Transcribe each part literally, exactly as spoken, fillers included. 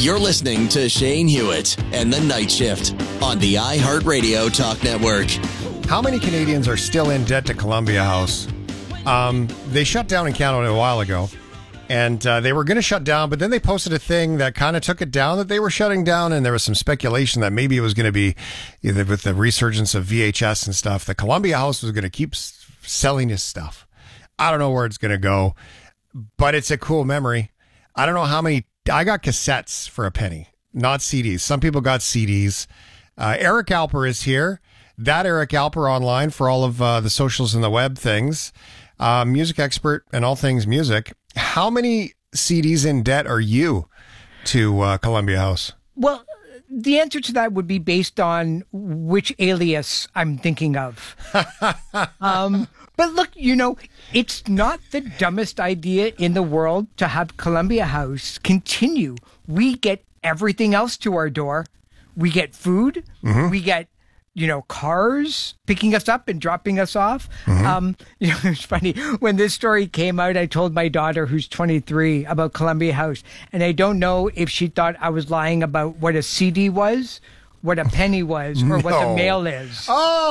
You're listening to Shane Hewitt and The Night Shift on the iHeartRadio Talk Network. How many Canadians are still in debt to Columbia House? Um, they shut down in Canada a while ago, and uh, they were going to shut down, but then they posted a thing that kind of took it down that they were shutting down, and there was some speculation that maybe it was going to be, either with the resurgence of V H S and stuff, the Columbia House was going to keep s- selling his stuff. I don't know where it's going to go, but it's a cool memory. I don't know how many. I got cassettes for a penny, not C Ds. Some people got C Ds. Uh, Eric Alper is here. That Eric Alper online for all of uh, the socials and the web things. Uh, music expert and all things music. How many C Ds in debt are you to uh, Columbia House? Well, the answer to that would be based on which alias I'm thinking of. um, but look, you know, it's not the dumbest idea in the world to have Columbia House continue. We get everything else to our door. We get food. Mm-hmm. We get, you know, cars picking us up and dropping us off. Mm-hmm. Um, you know, it's funny. When this story came out, I told my daughter, who's twenty-three, about Columbia House. And I don't know if she thought I was lying about what a C D was, what a penny was, or no. what the mail is.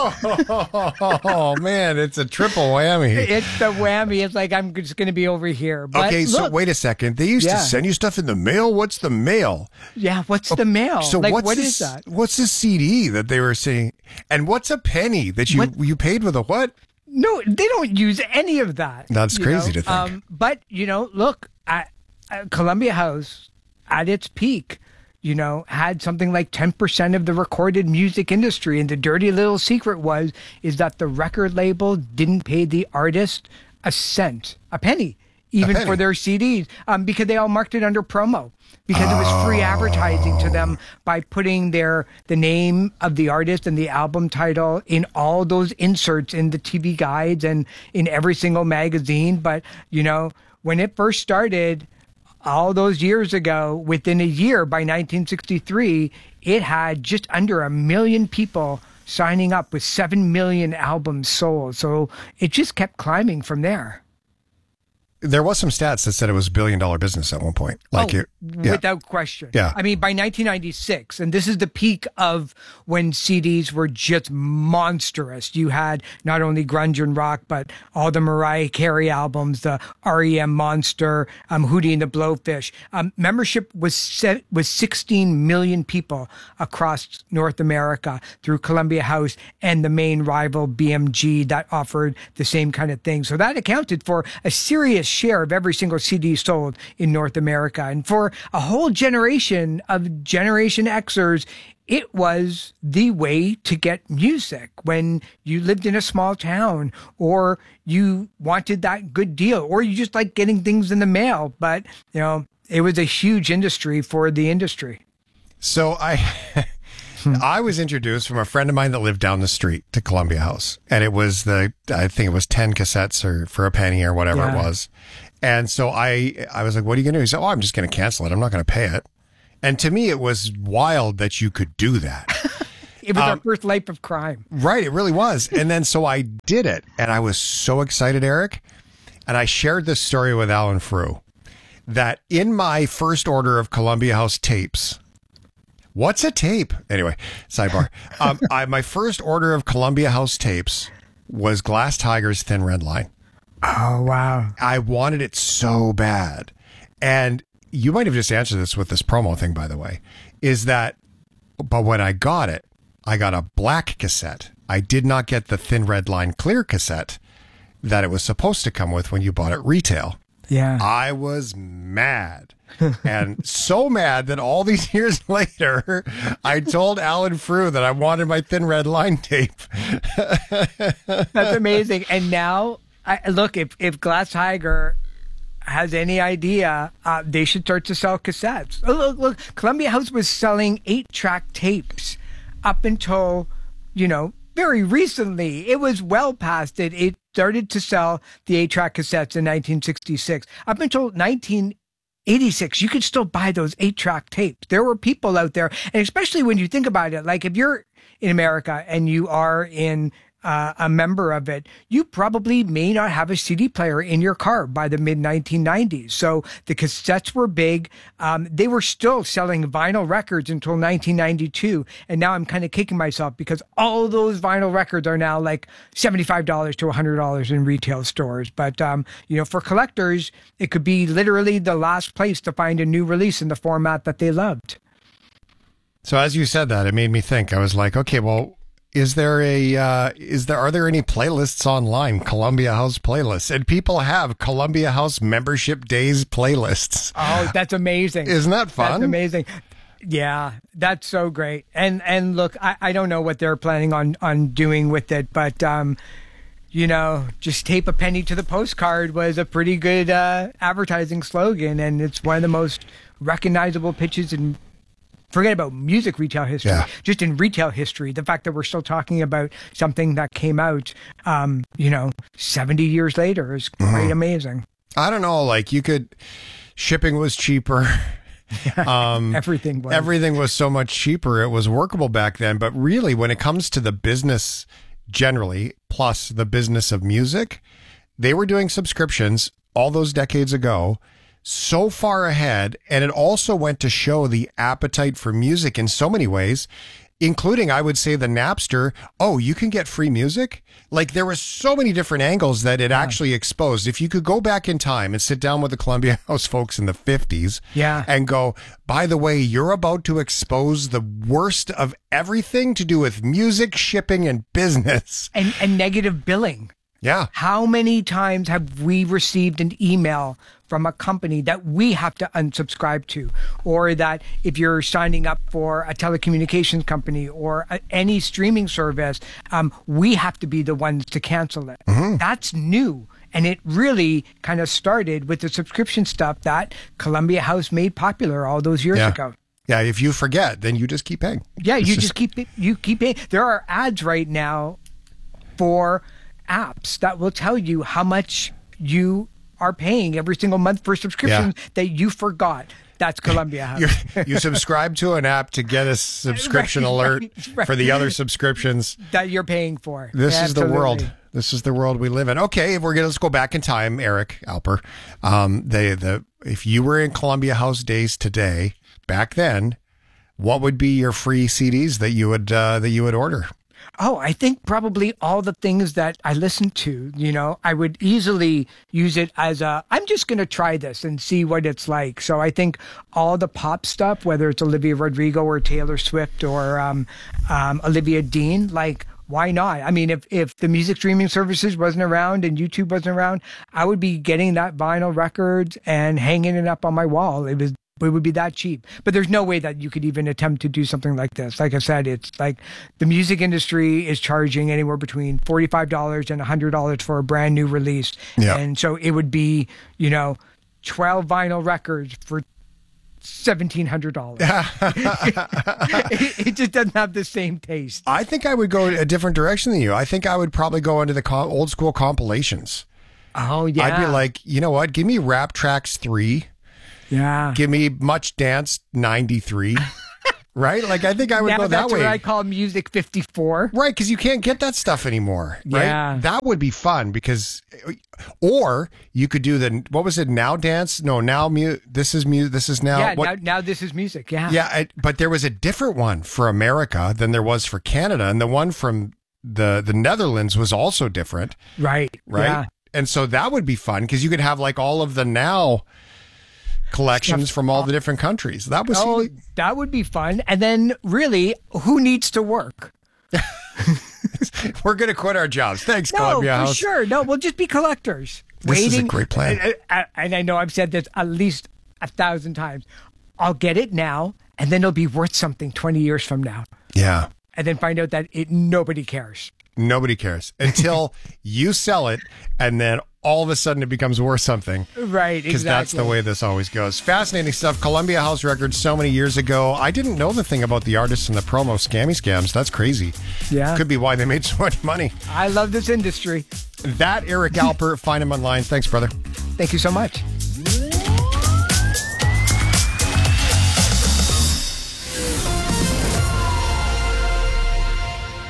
Oh, oh, man, it's a triple whammy. It's the whammy. It's like, I'm just going to be over here. But okay, look, so wait a second. They used yeah. to send you stuff in the mail? What's the mail? Yeah, what's the mail? So like, what's what this, is that? What's the C D that they were saying? And what's a penny that you, you paid with a what? No, they don't use any of that. That's crazy know? to think. Um, but, you know, look, at, at Columbia House, at its peak, you know, had something like ten percent of the recorded music industry. And the dirty little secret was, is that the record label didn't pay the artist a cent, a penny, even a penny. for their C Ds, um, because they all marked it under promo. Because it was free advertising to them by putting their the name of the artist and the album title in all those inserts in the T V guides and in every single magazine. But, you know, when it first started, all those years ago, within a year, by nineteen sixty-three, it had just under a million people signing up with seven million albums sold. So it just kept climbing from there. There was some stats that said it was a billion dollar business at one point. Like oh, it, yeah. Without question. Yeah. I mean, by nineteen ninety-six, and this is the peak of when C Ds were just monstrous. You had not only grunge and rock, but all the Mariah Carey albums, the R E M Monster, um, Hootie and the Blowfish. Um, membership was set, was sixteen million people across North America through Columbia House and the main rival B M G that offered the same kind of thing. So that accounted for a serious share of every single C D sold in North America. And for a whole generation of Generation Xers, it was the way to get music when you lived in a small town or you wanted that good deal or you just like getting things in the mail. But, you know, it was a huge industry for the industry. So I... I was introduced from a friend of mine that lived down the street to Columbia House. And it was the, I think it was ten cassettes or for a penny or whatever yeah. it was. And so I, I was like, what are you going to do? He said, oh, I'm just going to cancel it. I'm not going to pay it. And to me, it was wild that you could do that. It was um, our first life of crime. Right. It really was. And then so I did it. And I was so excited, Eric. And I shared this story with Alan Frew that in my first order of Columbia House tapes, what's a tape? Anyway, sidebar. Um, I, my first order of Columbia House tapes was Glass Tiger's Thin Red Line. Oh, wow. I wanted it so bad. And you might have just answered this with this promo thing, by the way, is that, but when I got it, I got a black cassette. I did not get the Thin Red Line clear cassette that it was supposed to come with when you bought it retail. Yeah. I was mad. And so mad that all these years later, I told Alan Frew that I wanted my Thin Red Line tape. That's amazing. And now, I, look, if, if Glass Tiger has any idea, uh, they should start to sell cassettes. Oh, look, look, Columbia House was selling eight-track tapes up until, you know, very recently. It was well past it. It started to sell the eight-track cassettes in nineteen sixty-six. Up until nineteen eighty-six, you could still buy those eight-track tapes. There were people out there, and especially when you think about it, like if you're in America and you are in uh, a member of it, you probably may not have a C D player in your car by the mid nineteen nineties. So the cassettes were big. Um, they were still selling vinyl records until nineteen ninety-two. And now I'm kind of kicking myself because all those vinyl records are now like seventy-five dollars to one hundred dollars in retail stores. But, um, you know, for collectors, it could be literally the last place to find a new release in the format that they loved. So as you said that, it made me think. I was like, okay, well, is there a, uh, is there, are there any playlists online, Columbia House playlists? And people have Columbia House membership days playlists. Oh, that's amazing. Isn't that fun? That's amazing. Yeah, that's so great. And, and look, I, I don't know what they're planning on, on doing with it, but, um, you know, just tape a penny to the postcard was a pretty good, uh, advertising slogan. And it's one of the most recognizable pitches in, forget about music retail history, yeah. just in retail history, the fact that we're still talking about something that came out, um, you know, seventy years later is quite mm. amazing. I don't know, like you could, shipping was cheaper. um, everything was. Everything was so much cheaper. It was workable back then. But really, when it comes to the business generally, plus the business of music, they were doing subscriptions all those decades ago, so far ahead, and it also went to show the appetite for music in so many ways, including, I would say, the Napster. Oh, you can get free music? Like, there were so many different angles that it yeah. actually exposed. If you could go back in time and sit down with the Columbia House folks in the fifties yeah. and go, by the way, you're about to expose the worst of everything to do with music, shipping, and business. And, and negative billing. Yeah. How many times have we received an email from a company that we have to unsubscribe to, or that if you're signing up for a telecommunications company or a, any streaming service, um, we have to be the ones to cancel it. Mm-hmm. That's new. And it really kind of started with the subscription stuff that Columbia House made popular all those years yeah. ago. Yeah, if you forget, then you just keep paying. Yeah, you just... just keep you keep paying. There are ads right now for apps that will tell you how much you are paying every single month for subscriptions yeah. that you forgot. That's Columbia House. You subscribe to an app to get a subscription right, alert right, right. for the other subscriptions that you're paying for. This yeah, is the world. This is the world we live in. Okay, we're gonna let's go back in time, Eric Alper. Um, the the if you were in Columbia House days today, back then, what would be your free C Ds that you would uh, that you would order? Oh, I think probably all the things that I listen to, you know, I would easily use it as a, I'm just going to try this and see what it's like. So I think all the pop stuff, whether it's Olivia Rodrigo or Taylor Swift or um, um, Olivia Dean, like, why not? I mean, if, if the music streaming services wasn't around and YouTube wasn't around, I would be getting that vinyl records and hanging it up on my wall. It was It would be that cheap. But there's no way that you could even attempt to do something like this. Like I said, it's like the music industry is charging anywhere between forty-five dollars and one hundred dollars for a brand new release. Yeah. And so it would be, you know, twelve vinyl records for seventeen hundred dollars. it, it just doesn't have the same taste. I think I would go a different direction than you. I think I would probably go into the co- old school compilations. Oh, yeah. I'd be like, you know what? Give me Rap Tracks three. Yeah. Give me Much Dance ninety-three. Right? Like, I think I would now go that that's way. That's what I call Music fifty-four. Right, because you can't get that stuff anymore. Right? Yeah. That would be fun because, or you could do the, what was it, Now Dance? No, Now mu- This is mu- This is Now. Yeah, what? now, now This is Music. Yeah. Yeah, I, but there was a different one for America than there was for Canada. And the one from the, the Netherlands was also different. Right. Right? Yeah. And so that would be fun because you could have like all of the Now collections Stuff. from all the different countries. That was oh, that would be fun. And then really, who needs to work? We're going to quit our jobs. Thanks, no, Columbia for House. sure. No, we'll just be collectors. This waiting. is a great plan. And, and I know I've said this at least a thousand times. I'll get it now, and then it'll be worth something twenty years from now. Yeah. And then find out that it nobody cares. Nobody cares until you sell it, and then all of a sudden it becomes worth something. Right, Because exactly. that's the way this always goes. Fascinating stuff. Columbia House Records so many years ago. I didn't know the thing about the artists and the promo scammy scams. That's crazy. Yeah. Could be why they made so much money. I love this industry. That Eric Alper. Find him online. Thanks, brother. Thank you so much.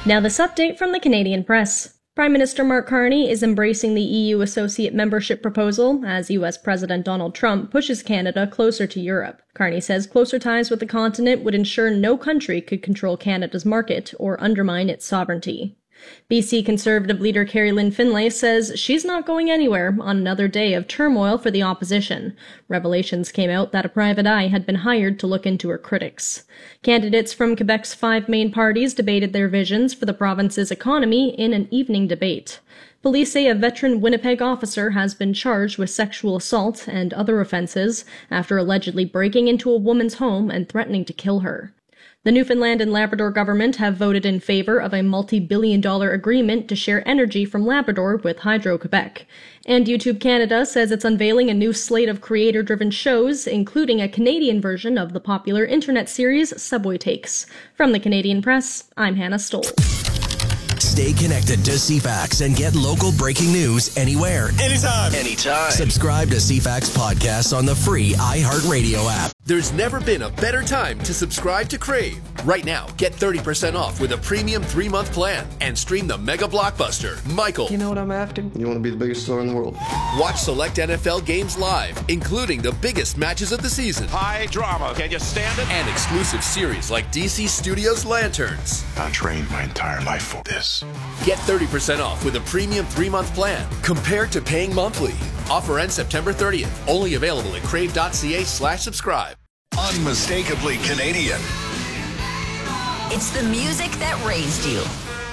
Now this update from the Canadian Press. Prime Minister Mark Carney is embracing the E U associate membership proposal as U S President Donald Trump pushes Canada closer to Europe. Carney says closer ties with the continent would ensure no country could control Canada's market or undermine its sovereignty. B C Conservative leader Carrie Lynn Finlay says she's not going anywhere on another day of turmoil for the opposition. Revelations came out that a private eye had been hired to look into her critics. Candidates from Quebec's five main parties debated their visions for the province's economy in an evening debate. Police say a veteran Winnipeg officer has been charged with sexual assault and other offenses after allegedly breaking into a woman's home and threatening to kill her. The Newfoundland and Labrador government have voted in favor of a multi-billion dollar agreement to share energy from Labrador with Hydro-Quebec. And YouTube Canada says it's unveiling a new slate of creator-driven shows, including a Canadian version of the popular internet series Subway Takes. From the Canadian Press, I'm Hannah Stoll. Stay connected to C FAX and get local breaking news anywhere, anytime, anytime. Subscribe to C FAX podcasts on the free iHeartRadio app. There's never been a better time to subscribe to Crave. Right now, get thirty percent off with a premium three-month plan and stream the mega blockbuster, Michael. You know what I'm after? You want to be the biggest star in the world. Watch select N F L games live, including the biggest matches of the season. High drama, can you stand it? And exclusive series like D C Studios Lanterns. I trained my entire life for this. Get thirty percent off with a premium three-month plan compared to paying monthly. Offer ends September thirtieth. Only available at crave.ca slash subscribe. Unmistakably Canadian. It's the music that raised you.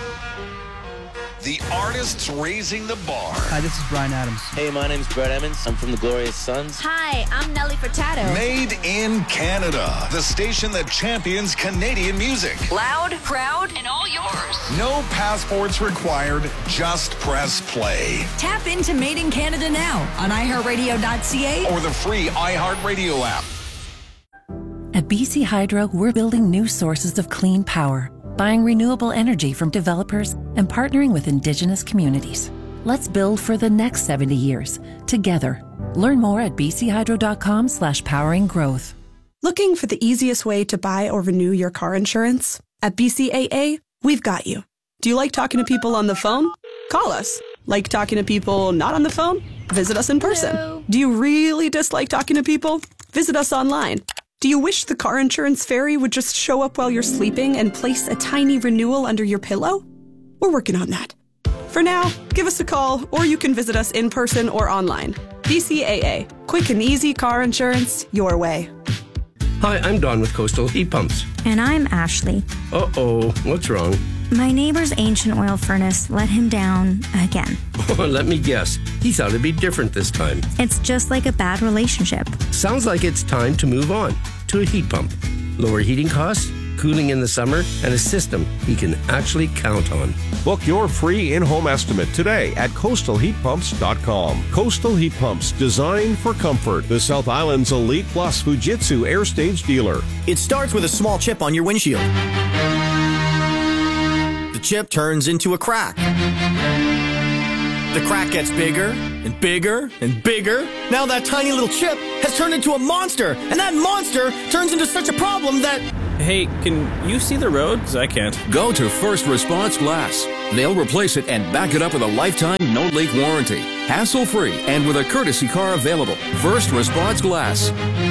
The artists raising the bar. Hi, this is Bryan Adams. Hey, my name's Brett Emmons. I'm from the Glorious Sons. Hi, I'm Nelly Furtado. Made in Canada. The station that champions Canadian music. Loud, proud, and all yours. No passports required. Just press play. Tap into Made in Canada now on i heart radio dot c a or the free iHeartRadio app. At B C Hydro, we're building new sources of clean power, buying renewable energy from developers, and partnering with Indigenous communities. Let's build for the next seventy years, together. Learn more at b c hydro dot com slash powering growth. Looking for the easiest way to buy or renew your car insurance? At B C A A, we've got you. Do you like talking to people on the phone? Call us. Like talking to people not on the phone? Visit us in person. Hello. Do you really dislike talking to people? Visit us online. Do you wish the car insurance fairy would just show up while you're sleeping and place a tiny renewal under your pillow? We're working on that. For now, give us a call, or you can visit us in person or online. B C A A. Quick and easy car insurance your way. Hi, I'm Don with Coastal Heat Pumps. And I'm Ashley. Uh-oh, what's wrong? My neighbor's ancient oil furnace let him down again. Let me guess. He thought it'd be different this time. It's just like a bad relationship. Sounds like it's time to move on to a heat pump. Lower heating costs, cooling in the summer, and a system he can actually count on. Book your free in-home estimate today at coastal heat pumps dot com. Coastal Heat Pumps, designed for comfort. The South Island's Elite Plus Fujitsu Air Stage dealer. It starts with a small chip on your windshield. The chip turns into a crack. The crack gets bigger and bigger and bigger. Now that tiny little chip has turned into a monster, and that monster turns into such a problem that... Hey, can you see the road? Because I can't. Go to First Response Glass. They'll replace it and back it up with a lifetime no-leak warranty. Hassle-free and with a courtesy car available. First Response Glass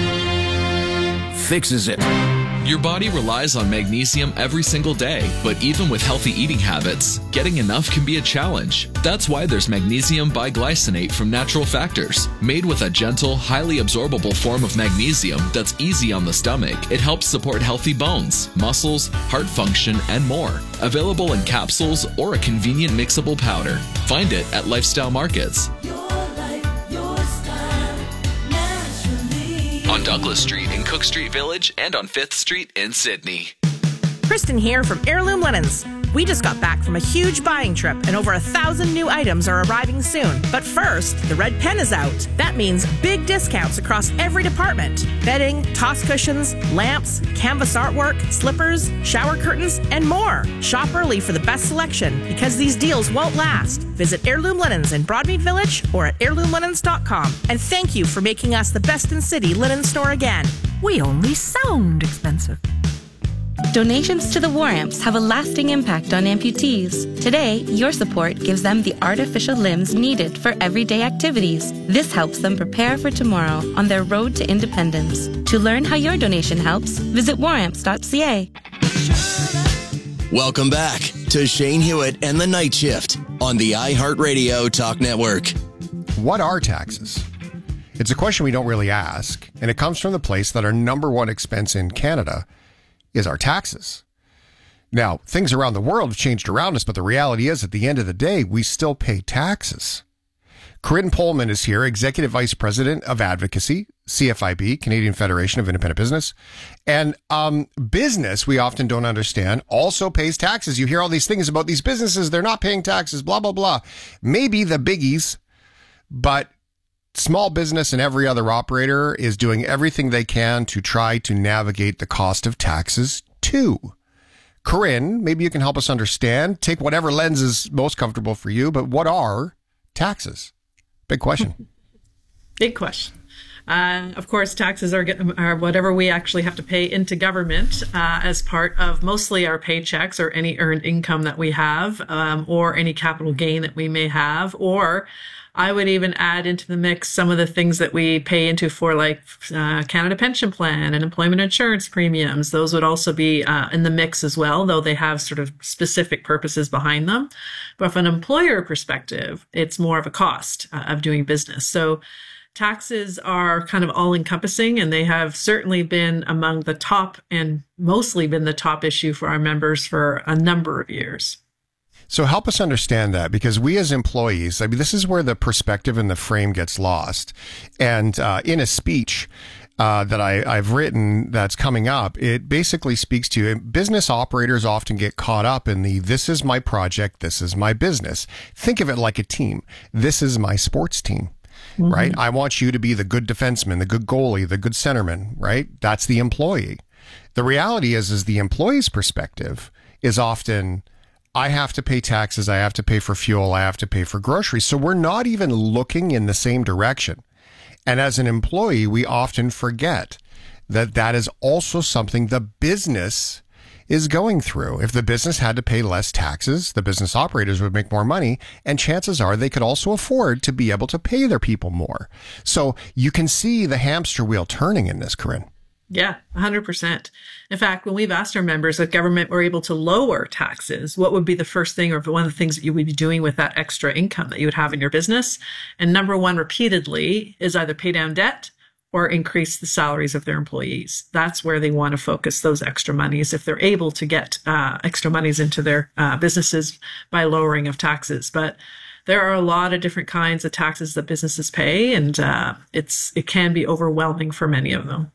fixes it. Your body relies on magnesium every single day, but even with healthy eating habits, getting enough can be a challenge. That's why there's magnesium biglycinate from Natural Factors. Made with a gentle, highly absorbable form of magnesium that's easy on the stomach, it helps support healthy bones, muscles, heart function, and more. Available in capsules or a convenient mixable powder. Find it at Lifestyle Markets. On Douglas Street in Cook Street Village and on fifth Street in Sydney. Kristen here from Heirloom Linens. We just got back from a huge buying trip and over a thousand new items are arriving soon. But first, the red pen is out. That means big discounts across every department. Bedding, toss cushions, lamps, canvas artwork, slippers, shower curtains, and more. Shop early for the best selection because these deals won't last. Visit Heirloom Linens in Broadmead Village or at heirloom linens dot com. And thank you for making us the best in city linen store again. We only sound expensive. Donations to the War Amps have a lasting impact on amputees. Today, your support gives them the artificial limbs needed for everyday activities. This helps them prepare for tomorrow on their road to independence. To learn how your donation helps, visit war amps dot c a. Welcome back to Shane Hewitt and the Night Shift on the iHeartRadio Talk Network. What are taxes? It's a question we don't really ask, and it comes from the place that our number one expense in Canada is our taxes. Now, things around the world have changed around us, but the reality is, at the end of the day, we still pay taxes. Corinne Pullman is here, Executive Vice President of Advocacy, C F I B, Canadian Federation of Independent Business. And um, business, we often don't understand, also pays taxes. You hear all these things about these businesses, they're not paying taxes, blah, blah, blah. Maybe the biggies, but small business and every other operator is doing everything they can to try to navigate the cost of taxes too. Corinne, maybe you can help us understand. Take whatever lens is most comfortable for you, but what are taxes? Big question. Big question. Uh, of course, taxes are, are whatever we actually have to pay into government uh, as part of mostly our paychecks or any earned income that we have, um, or any capital gain that we may have, or I would even add into the mix some of the things that we pay into for, like uh, Canada Pension Plan and employment insurance premiums. Those would also be uh, in the mix as well, though they have sort of specific purposes behind them. But from an employer perspective, it's more of a cost uh, of doing business. So taxes are kind of all-encompassing, and they have certainly been among the top and mostly been the top issue for our members for a number of years. So help us understand that, because we as employees, I mean, this is where the perspective and the frame gets lost. And uh, in a speech uh, that I, I've written that's coming up, it basically speaks to business operators often get caught up in the, this is my project, this is my business. Think of it like a team. This is my sports team. Mm-hmm. Right? I want you to be the good defenseman, the good goalie, the good centerman, right? That's the employee. The reality is, is the employee's perspective is often, I have to pay taxes, I have to pay for fuel, I have to pay for groceries. So we're not even looking in the same direction. And as an employee, we often forget that that is also something the business is going through. If the business had to pay less taxes, the business operators would make more money, and chances are they could also afford to be able to pay their people more. So you can see the hamster wheel turning in this, Corinne. Yeah, one hundred percent. In fact, when we've asked our members if government were able to lower taxes, what would be the first thing or one of the things that you would be doing with that extra income that you would have in your business? And number one, repeatedly, is either pay down debt or increase the salaries of their employees. That's where they want to focus those extra monies if they're able to get uh, extra monies into their uh, businesses by lowering of taxes. But there are a lot of different kinds of taxes that businesses pay, and uh, it's it can be overwhelming for many of them.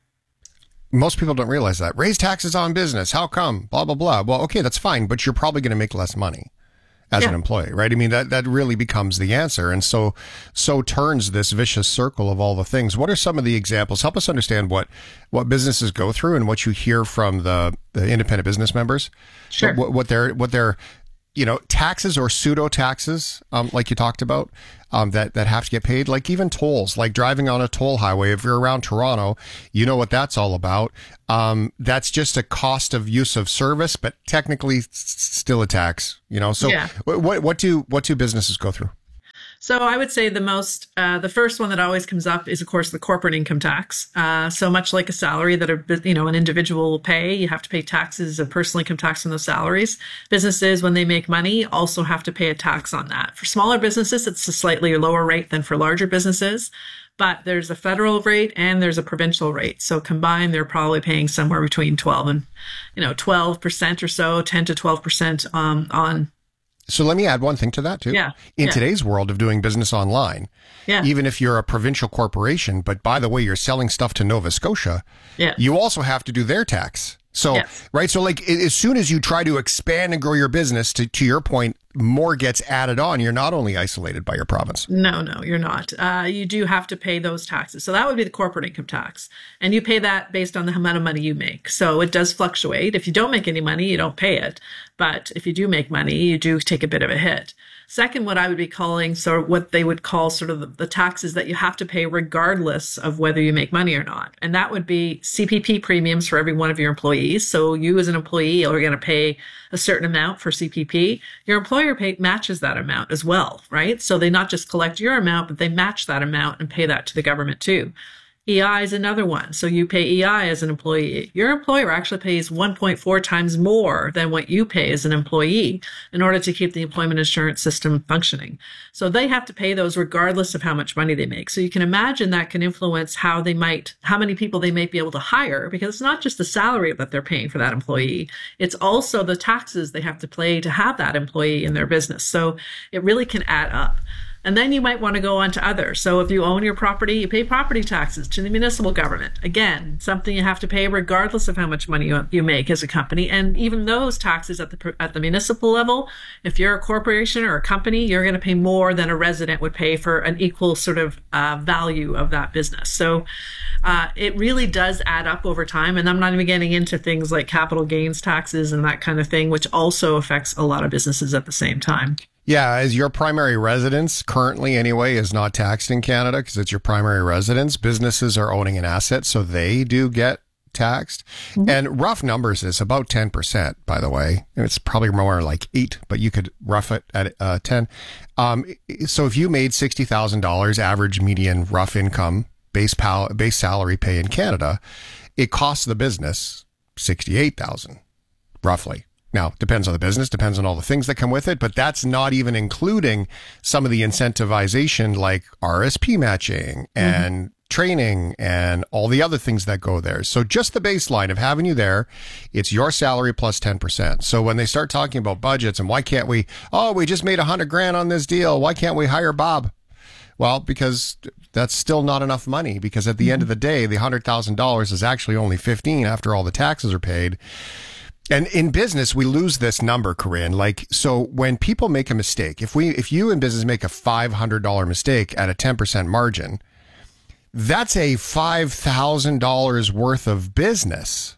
Most people don't realize that. Raise taxes on business. How come? Blah, blah, blah. Well, okay, that's fine, but you're probably going to make less money as yeah. an employee, right? I mean, that, that really becomes the answer. And so, so turns this vicious circle of all the things. What are some of the examples? Help us understand what, what businesses go through and what you hear from the, the independent business members. Sure. What, what they're, what they're, you know, taxes or pseudo taxes, um, like you talked about, um, that, that have to get paid, like even tolls, like driving on a toll highway. If you're around Toronto, you know what that's all about. Um, that's just a cost of use of service, but technically s- still a tax, you know? So yeah. what, what do, what do businesses go through? So I would say the most, uh, the first one that always comes up is, of course, the corporate income tax. Uh, so much like a salary that a, you know, an individual will pay, you have to pay taxes, a personal income tax on those salaries. Businesses, when they make money, also have to pay a tax on that. For smaller businesses, it's a slightly lower rate than for larger businesses. But there's a federal rate and there's a provincial rate. So combined, they're probably paying somewhere between twelve and, you know, twelve percent or so, ten to twelve percent um, on. So let me add one thing to that too. Yeah. In yeah. today's world of doing business online, yeah. even if you're a provincial corporation, but by the way, you're selling stuff to Nova Scotia, yeah. you also have to do their tax. So, yes. right. So like as soon as you try to expand and grow your business, to, to your point, more gets added on. You're not only isolated by your province. No, no, you're not. Uh, you do have to pay those taxes. So that would be the corporate income tax. And you pay that based on the amount of money you make. So it does fluctuate. If you don't make any money, you don't pay it. But if you do make money, you do take a bit of a hit. Second, what I would be calling, so what they would call sort of the, the taxes that you have to pay regardless of whether you make money or not. And that would be C P P premiums for every one of your employees. So you as an employee are going to pay a certain amount for C P P. Your employer pay, matches that amount as well, right? So they not just collect your amount, but they match that amount and pay that to the government too. E I is another one. So you pay E I as an employee. Your employer actually pays one point four times more than what you pay as an employee in order to keep the employment insurance system functioning. So they have to pay those regardless of how much money they make. So you can imagine that can influence how they might, how many people they might be able to hire, because it's not just the salary that they're paying for that employee. It's also the taxes they have to pay to have that employee in their business. So it really can add up. And then you might want to go on to others. So if you own your property, you pay property taxes to the municipal government. Again, something you have to pay regardless of how much money you, you make as a company. And even those taxes at the at the municipal level, if you're a corporation or a company, you're going to pay more than a resident would pay for an equal sort of uh, value of that business. So uh, it really does add up over time. And I'm not even getting into things like capital gains taxes and that kind of thing, which also affects a lot of businesses at the same time. Yeah, as your primary residence currently anyway is not taxed in Canada because it's your primary residence. Businesses are owning an asset, so they do get taxed. Mm-hmm. And rough numbers is about ten percent, by the way. It's probably more like eight, but you could rough it at uh, ten. Um, so if you made sixty thousand dollars average median rough income base pal- base salary pay in Canada, it costs the business sixty-eight thousand dollars roughly. Now, depends on the business, depends on all the things that come with it, but that's not even including some of the incentivization like R S P matching and mm-hmm. training and all the other things that go there. So just the baseline of having you there, it's your salary plus ten percent. So when they start talking about budgets and why can't we, oh, we just made a hundred grand on this deal. Why can't we hire Bob? Well, because that's still not enough money, because at the mm-hmm. end of the day, the one hundred thousand dollars is actually only fifteen after all the taxes are paid. And in business, we lose this number, Corinne. Like, so when people make a mistake, if we, if you in business make a five hundred dollars mistake at a ten percent margin, that's a five thousand dollars worth of business.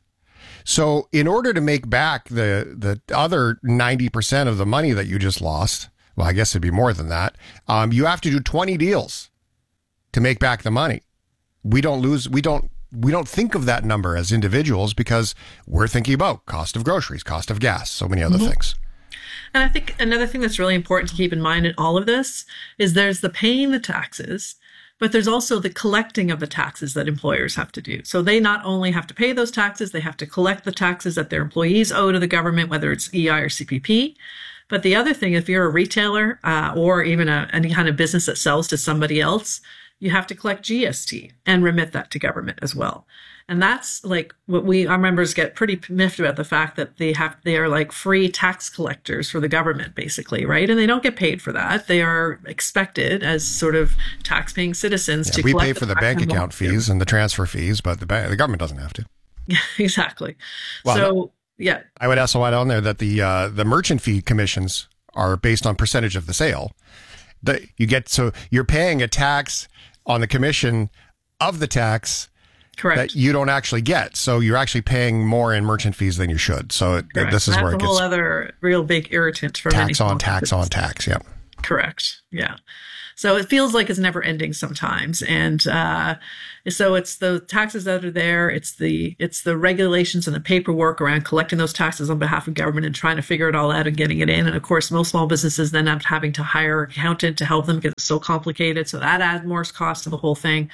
So in order to make back the, the other ninety percent of the money that you just lost, well, I guess it'd be more than that. Um, you have to do twenty deals to make back the money. We don't lose, we don't, We don't think of that number as individuals because we're thinking about cost of groceries, cost of gas, so many other mm-hmm. things. And I think another thing that's really important to keep in mind in all of this is there's the paying the taxes, but there's also the collecting of the taxes that employers have to do. So they not only have to pay those taxes, they have to collect the taxes that their employees owe to the government, whether it's E I or C P P. But the other thing, if you're a retailer uh, or even a, any kind of business that sells to somebody else, you have to collect G S T and remit that to government as well. And that's like what we, our members get pretty miffed about, the fact that they have, they are like free tax collectors for the government, basically, right? And they don't get paid for that. They are expected as sort of tax-paying citizens yeah, to we collect. We pay for the bank account fees and the transfer fees, but the bank, the government doesn't have to. Yeah, exactly. Well, so, yeah. I would also add on there that the, uh, the merchant fee commissions are based on percentage of the sale. The, you get, so you're paying a tax on the commission of the tax Correct. that you don't actually get. So you're actually paying more in merchant fees than you should. So it, this is That's where it a gets whole other real big irritant for tax many on tax businesses. on tax. Yeah. Correct. Yeah. So it feels like it's never ending sometimes. And, uh, so it's the taxes that are there. It's the, it's the regulations and the paperwork around collecting those taxes on behalf of government and trying to figure it all out and getting it in. And of course, most small businesses then end up having to hire an accountant to help them because it's so complicated. So that adds more cost to the whole thing.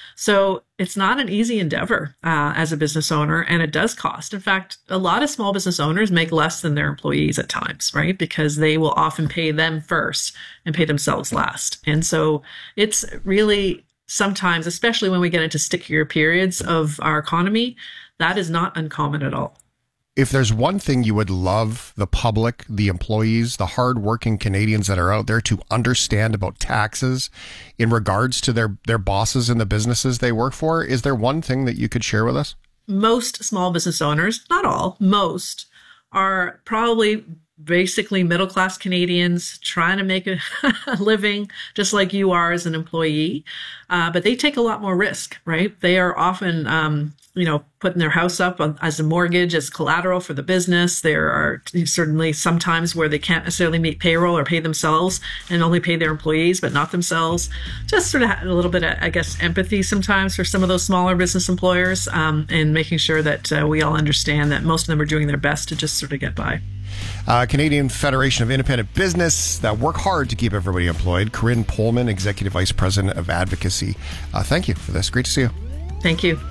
So it's not an easy endeavor uh, as a business owner, and it does cost. In fact, a lot of small business owners make less than their employees at times, right? Because they will often pay them first and pay themselves last. And so it's really sometimes, especially when we get into stickier periods of our economy, that is not uncommon at all. If there's one thing you would love the public, the employees, the hardworking Canadians that are out there to understand about taxes in regards to their, their bosses and the businesses they work for, is there one thing that you could share with us? Most small business owners, not all, most, are probably basically middle-class Canadians trying to make a living just like you are as an employee. Uh, but they take a lot more risk, right? They are often, um, you know, putting their house up on, as a mortgage, as collateral for the business. There are certainly some times where they can't necessarily meet payroll or pay themselves and only pay their employees, but not themselves. Just sort of a little bit of, I guess, empathy sometimes for some of those smaller business employers, um, and making sure that uh, we all understand that most of them are doing their best to just sort of get by. Uh, Canadian Federation of Independent Business that work hard to keep everybody employed. Corinne Pullman, Executive Vice President of Advocacy. Uh, thank you for this. Great to see you. Thank you.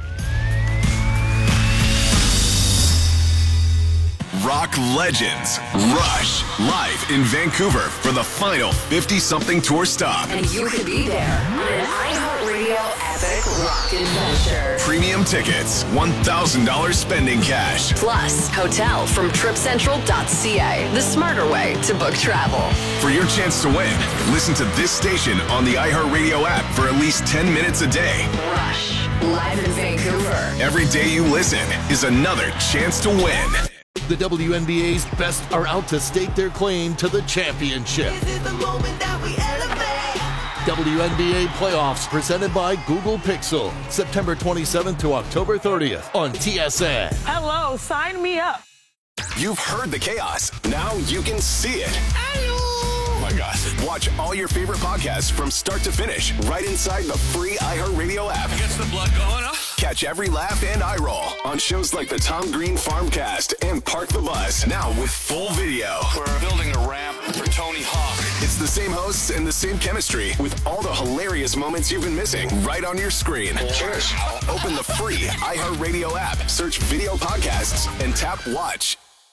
Rock legends Rush live in Vancouver for the final fifty-something tour stop. And you could be there on an iHeartRadio epic rock adventure. Premium tickets, one thousand dollars spending cash. Plus, hotel from trip central dot c a, the smarter way to book travel. For your chance to win, listen to this station on the iHeartRadio app for at least ten minutes a day. Rush, live in Vancouver. Every day you listen is another chance to win. The W N B A's best are out to stake their claim to the championship. This is the moment that we elevate. W N B A playoffs presented by Google Pixel. September twenty-seventh to October thirtieth on T S N. Hello, sign me up. You've heard the chaos. Now you can see it. Oh my God. Watch all your favorite podcasts from start to finish right inside the free iHeartRadio app. Gets the blood going up. Catch every laugh and eye roll on shows like the Tom Green Farmcast and Park the Bus. Now with full video. We're building a ramp for Tony Hawk. It's the same hosts and the same chemistry with all the hilarious moments you've been missing right on your screen. Cheers. Open the free iHeartRadio app, search video podcasts, and tap watch.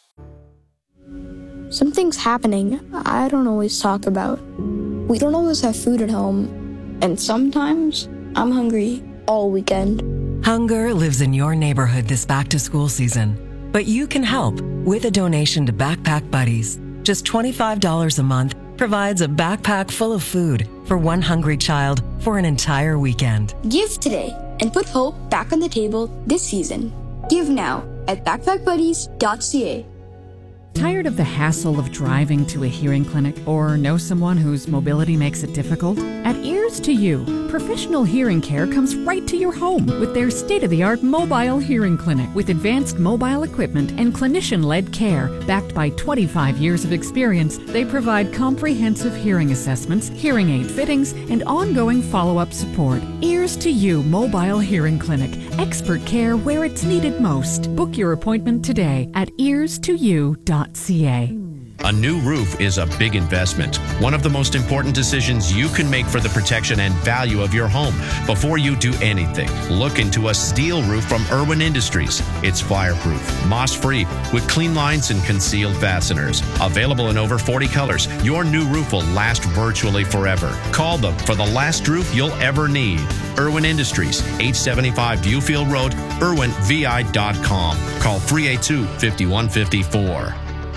Something's happening I don't always talk about. We don't always have food at home, and sometimes I'm hungry all weekend. Hunger lives in your neighborhood this back-to-school season, but you can help with a donation to Backpack Buddies. Just twenty-five dollars a month provides a backpack full of food for one hungry child for an entire weekend. Give today and put hope back on the table this season. Give now at backpack buddies dot c a. Tired of the hassle of driving to a hearing clinic or know someone whose mobility makes it difficult? At Ears to You, professional hearing care comes right to your home with their state-of-the-art mobile hearing clinic with advanced mobile equipment and clinician-led care. Backed by twenty-five years of experience, they provide comprehensive hearing assessments, hearing aid fittings, and ongoing follow-up support. Ears to You Mobile Hearing Clinic. Expert care where it's needed most. Book your appointment today at ears to you dot c a. A new roof is a big investment. One of the most important decisions you can make for the protection and value of your home. Before you do anything, look into a steel roof from Irwin Industries. It's fireproof, moss-free, with clean lines and concealed fasteners. Available in over forty colors, your new roof will last virtually forever. Call them for the last roof you'll ever need. Irwin Industries, eight seventy-five Viewfield Road, irwin v i dot com. Call three eight two, five one five four.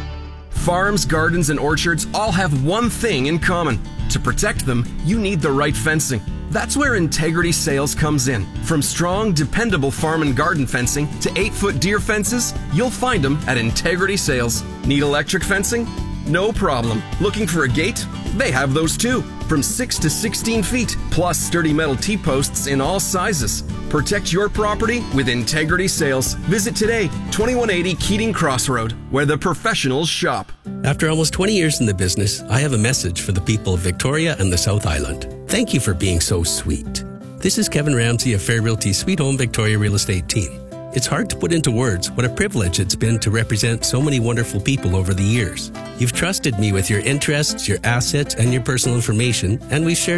Farms, gardens, and orchards all have one thing in common. To protect them, you need the right fencing. That's where Integrity Sales comes in. From strong, dependable farm and garden fencing to eight-foot deer fences, you'll find them at Integrity Sales. Need electric fencing? No problem. Looking for a gate? They have those too. From six to sixteen feet, plus sturdy metal T-posts in all sizes. Protect your property with Integrity Sales. Visit today, twenty-one eighty Keating Crossroad, where the professionals shop. After almost twenty years in the business, I have a message for the people of Victoria and the South Island. Thank you for being so sweet. This is Kevin Ramsey of Fair Realty Sweet Home Victoria Real Estate Team. It's hard to put into words what a privilege it's been to represent so many wonderful people over the years. You've trusted me with your interests, your assets, and your personal information, and we've shared